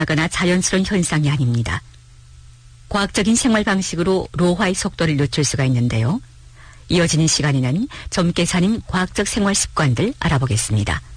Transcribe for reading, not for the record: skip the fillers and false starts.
하거나 자연스러운 현상이 아닙니다. 과학적인 생활 방식으로 노화의 속도를 늦출 수가 있는데요. 이어지는 시간에는 젊게 사는 과학적 생활 습관들 알아보겠습니다.